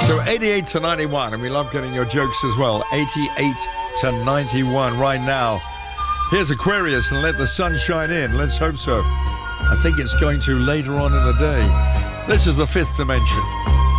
So 88 to 91, and we love getting your jokes as well. 88 to 91 right now. Here's Aquarius and Let the Sun Shine In. Let's hope so. I think it's going to later on in the day. This is the Fifth Dimension.